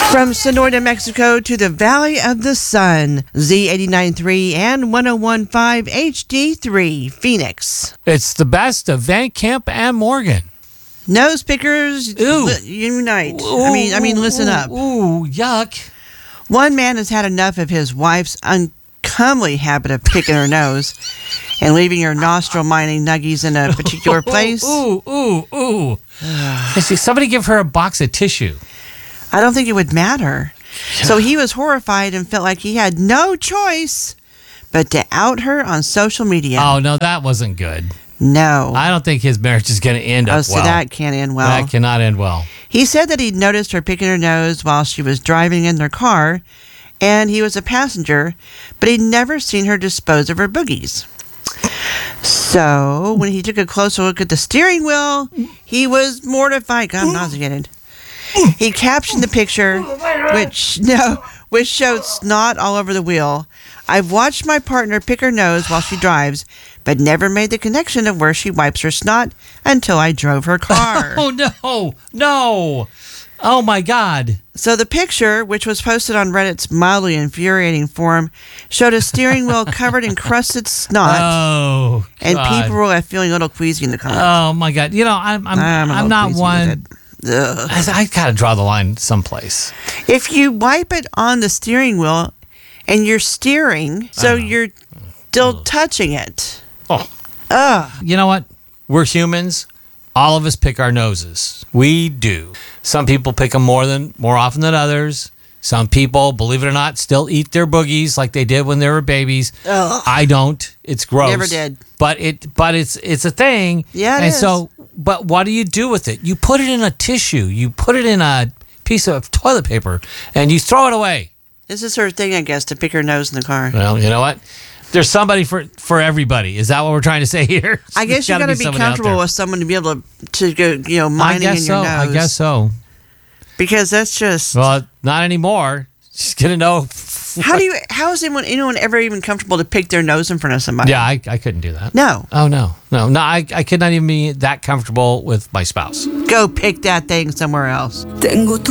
From Sonora, Mexico to the Valley of the Sun, Z89.3 and 101.5 HD3, Phoenix. It's the best of Van Camp and Morgan. Nose pickers unite. Ooh, I mean, listen up. Ooh, yuck. One man has had enough of his wife's uncomely habit of picking her nose and leaving her nostril mining nuggies in a particular place. Ooh. See, somebody give her a box of tissue. I don't think it would matter. So he was horrified and felt like he had no choice but to out her on social media. Oh, no, that wasn't good. No. I don't think his marriage is going to end up well. So that can't end well. That cannot end well. He said that he'd noticed her picking her nose while she was driving in their car, and he was a passenger, but he'd never seen her dispose of her boogies. So when he took a closer look at the steering wheel, he was mortified. God, I'm nauseated. He captioned the picture, which showed snot all over the wheel. I've watched my partner pick her nose while she drives, but never made the connection of where she wipes her snot until I drove her car. Oh, no. Oh, my God. So the picture, which was posted on Reddit's mildly infuriating forum, showed a steering wheel covered in crusted snot. Oh, God. And people were feeling a little queasy in the comments. Oh, my God. You know, I'm not one. I got to draw the line someplace. If you wipe it on the steering wheel and you're steering, so you're still touching it. You know what? We're humans. All of us pick our noses. We do. Some people pick them more often than others. Some people, believe it or not, still eat their boogies like they did when they were babies. Ugh. I don't. It's gross. Never did. But it's a thing. Yeah, it is. So, but what do you do with it? You put it in a tissue. You put it in a piece of toilet paper, and you throw it away. This is her thing, I guess, to pick her nose in the car. Well, you know what? There's somebody for everybody. Is that what we're trying to say here? I guess you got to be comfortable with someone to be able to go, mining in your nose. I guess so. Because that's just... Well, not anymore. She's going to know. How is anyone ever even comfortable to pick their nose in front of somebody? Yeah, I couldn't do that. No. Oh, no. I could not even be that comfortable with my spouse. Go pick that thing somewhere else.